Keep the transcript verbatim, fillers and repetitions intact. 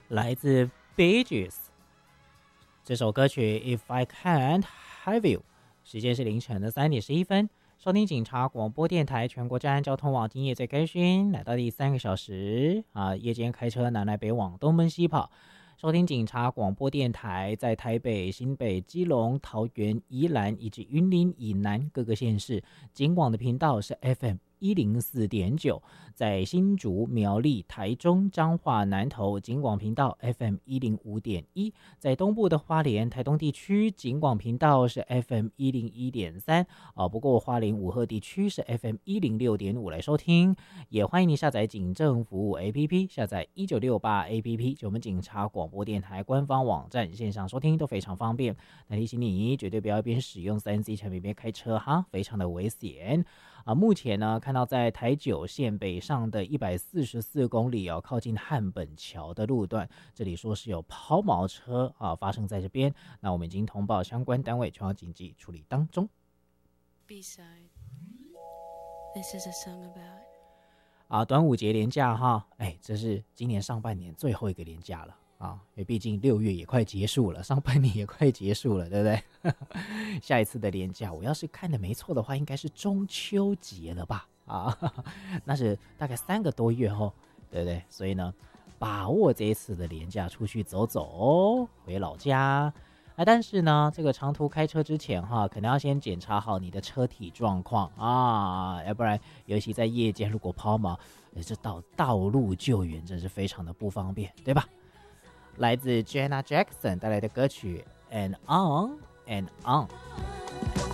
来自 Bee Gees 这首歌曲 If I Can't Have You。 时间是凌晨的三点十一分，收听警察广播电台全国治安交通网今夜最更新，来到第三个小时啊，夜间开车南来北往东奔西跑，收听警察广播电台，在台北、新北、基隆、桃园、宜兰以及云林以南各个县市，警广的频道是 F M 一零四点九，在新竹、苗栗、台中、彰化、南投警广频道 F M 一零五点一，在东部的花莲、台东地区警广频道是 F M 一零一点三啊，不过花莲武鹤地区是 F M 一零六点五来收听。也欢迎你下载警政服务 A P P， 下载一九六八 A P P， 就我们警察广播电台官方网站，线上收听都非常方便。那提醒你，绝对不要一边使用 三 C 产品边开车哈，非常的危险啊！目前呢，看到在台九线北上的一百四十四公里哦，靠近汉本桥的路段，这里说是有抛锚车啊发生在这边，那我们已经通报相关单位，全要紧急处理当中。 B-side, this is a song about 啊，端午节连假哈，哎，这是今年上半年最后一个连假了啊，因为毕竟六月也快结束了，上半年也快结束了，对不对？下一次的连假，我要是看的没错的话，应该是中秋节了吧？啊，那是大概三个多月后，对不对？所以呢，把握这一次的连假，出去走走，回老家。啊，但是呢，这个长途开车之前哈，可能要先检查好你的车体状况啊，要不然尤其在夜间如果抛锚，这道道路救援真是非常的不方便，对吧？来自 Jenna Jackson 带来的歌曲 And On and On。